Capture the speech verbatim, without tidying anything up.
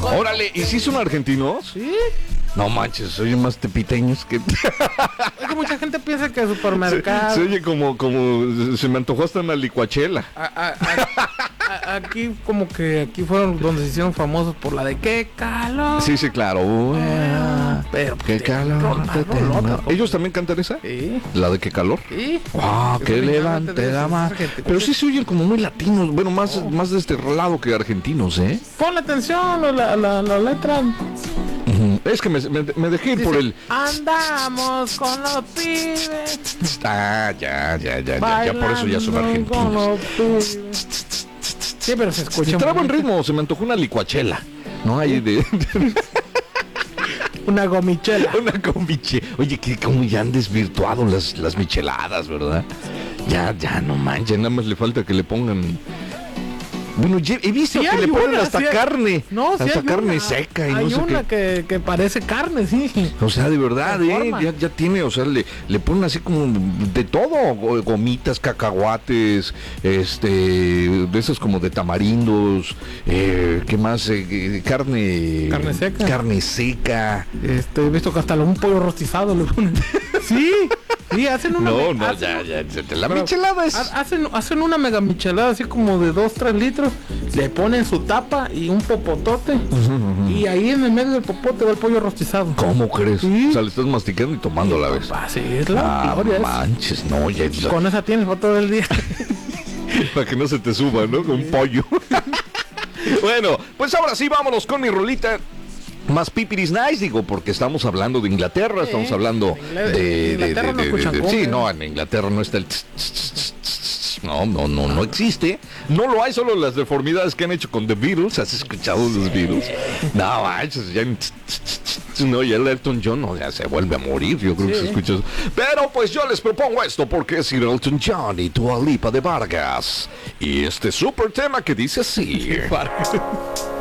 Órale, ¿y si son argentinos? Sí. No manches, oye más tepiteños que... Es que mucha gente piensa que el supermercado... Se, se oye como, como... Se me antojó hasta una licuachela. A, a, a, a, aquí como que aquí fueron donde se hicieron famosos por la de qué calor. Sí, sí, claro. Ah, pero qué calor rola, te rola, tengo. rola. ¿Ellos también cantan esa? Sí. ¿La de qué calor? Sí. ¡Wow! Es ¡Que originalmente levante de la esa mano! gente. Pero sí se oyen como muy latinos. Bueno, más, Oh. más de este lado que argentinos, ¿eh? Ponle atención a la, la, la letra. Ujú. Es que me, me, me dejé ir Dice, por el... andamos con los pibes. Ah, ya, ya, ya, ya, ya, por eso ya son bailando con argentinos. los pibes. Sí, pero se escucha Trae buen muy- ritmo, se me antojó una licuachela. No hay de... una gomichela. Una con miche. Oye, que como ya han desvirtuado las, las micheladas, ¿verdad? Ya, ya, no manches, nada más le falta que le pongan... Bueno, ye- he visto Sí que hay le ponen una, hasta sí hay- carne. No, sí hasta hay carne una. seca y hay no sé una qué. que, que parece carne, sí. O sea, de verdad, De ¿eh? forma. Ya, ya tiene, o sea, le, le ponen así como de todo, go- gomitas, cacahuates, este, de esos como de tamarindos, eh, ¿qué más? Eh, eh, carne... Carne seca. Carne seca. Este, he visto que hasta un pollo rostizado le ponen. Sí, sí, hacen una. No, me- no, hacen- ya, ya, ya, la pero michelada es... ha- Hacen, hacen una mega michelada así como de dos, tres litros. Le ponen su tapa y un popotote. Y ahí en el medio del popote va el pollo rostizado. ¿Cómo crees? Sí. O sea, le estás masticando y tomando a la vez. Ah, sí, es la Ah, gloria. es- manches, no, ya, ya- Con esa tienes para todo el día. para que no se te suba, ¿no? Con un pollo. Bueno, pues ahora sí, vámonos con mi rolita. Más pipiris nice, digo, porque estamos hablando de Inglaterra, estamos Sí, hablando en de... Ingl- de- en Inglaterra de- no de- escuchan de- cumbia. sí, no, en Inglaterra no está el... tss, tss, tss, tss, tss. No, no, no, no existe. No lo hay, solo las deformidades que han hecho con The Beatles. ¿Has escuchado los Beatles? No, manches, ya... tss, tss, tss, tss, no, ya el Elton John no, ya se vuelve a morir, yo creo que se escucha eso. Pero pues yo les propongo esto, porque es Sir Elton John y Dua Lipa de Vargas. Y este super tema que dice así...